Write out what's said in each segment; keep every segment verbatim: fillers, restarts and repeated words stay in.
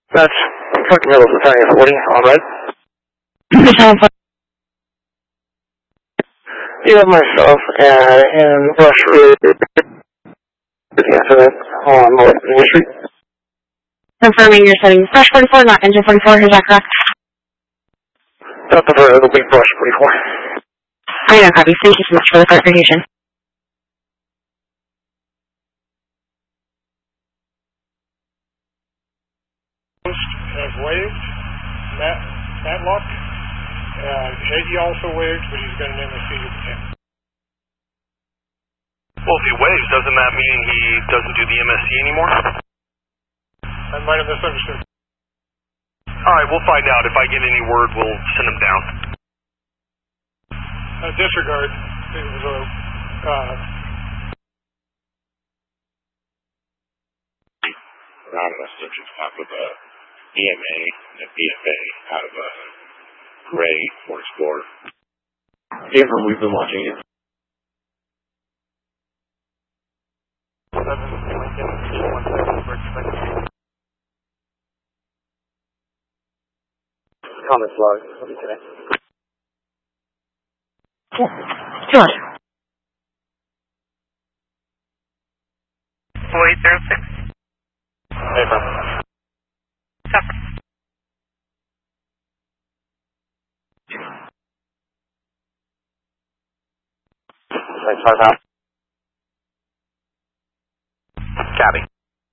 That's Truck Middle Battalion forty, all right. You have myself uh, and Rush Road. After that, on Main Street. Confirming you're setting Brush forty-four, not Engine forty-four, is that correct? Delta for it'll be Brush forty-four. I know, copy. Thank you so much for the clarification. Have waved, Matt, Matlock, uh, Eddie also waved, but he's got an M S C to protect. Well, if he waves, doesn't that mean he doesn't do the M S C anymore? I might have misunderstood. Alright, we'll find out. If I get any word, we'll send him down. Uh, disregard. It was a, uh... Anonymous search is top of a E M A and a B F A out of a gray Ford Explorer. Different, we've been watching it. Comments log. What do you say? Sure. Boy zero six. Hey, bro. Suffer. Thanks, five out. Copy.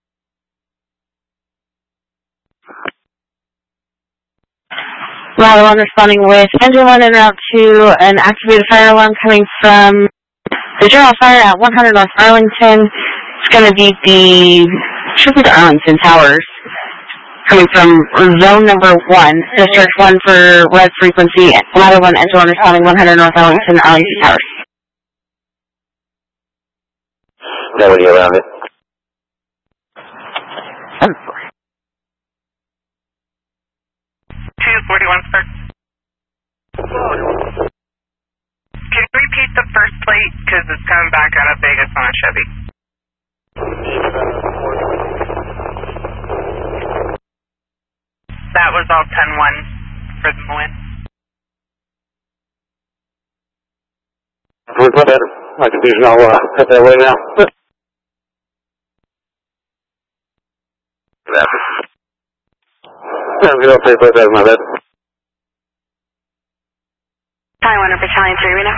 Ladder one responding with engine one en route to an activated fire alarm coming from the general fire at one hundred North Arlington. It's going to be the, should be the Arlington Towers. Coming from zone number one, discharge one for red frequency, ladder one, engine one responding one hundred North Arlington, Arlington Towers. Nobody around it. two forty-one, start. Can you repeat the first plate? Because it's coming back out of Vegas on a Chevy. That was all ten one for the win. We've got that. My confusion, I'll uh, cut that away now. I'm going to play both out of my bed. Taiwan Battalion three, Reno.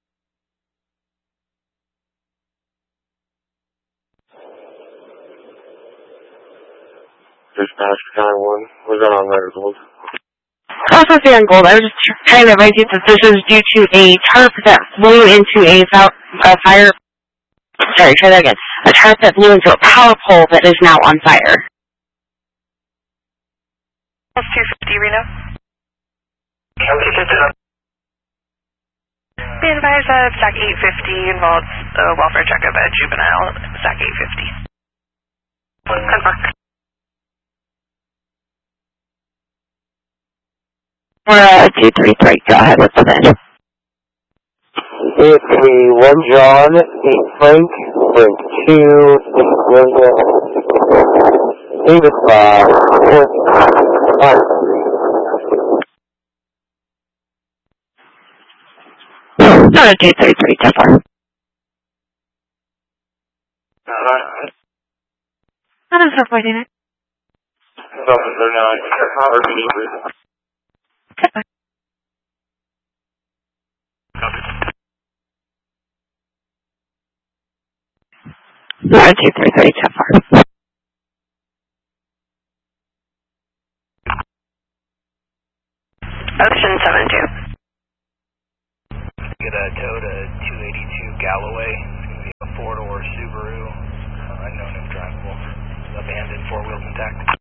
Dispatch Battalion one. What's that on letter gold? I was supposed to be on gold. I was just trying to advise you that this is due to a tarp that blew into a, a fire. Sorry, try that again. A tarp that blew into a power pole that is now on fire. two fifty, Reno. Be advised that S A C eight fifty involves a welfare check of a juvenile, S A C eight fifty. Confirm. We're uh, two three three. Go ahead with the bed. It's the one John, eight Frank, Frank two, six William, David five, four, five. No, two three three, so far. Alright. That is four forty-nine. Officer nine, or Beaver. No, two three three, so far. Ocean seven two. Get a tow to two eighty-two Galloway. It's going to be a four-door Subaru, uh, unknown if drivable. Abandoned, four wheels intact.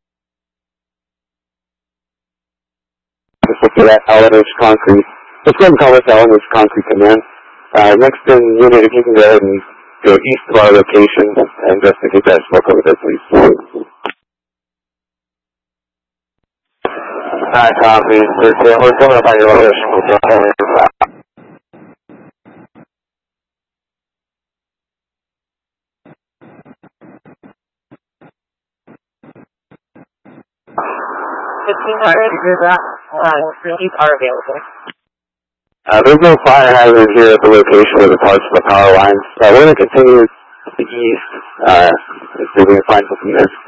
Just look at that Elevator Concrete. Let's go ahead and call this Elevator Concrete Command. Uh, next in unit, if you can go ahead and go east of our location and investigate that smoke over there, please. Alright, copy. We're, we're coming up on your location. fifteen hundred, here's that. Uh, these are available. Uh, there's no fire hazard here at the location of the parts of the power lines. Uh, we're going to continue to the east, uh, if we can find something there.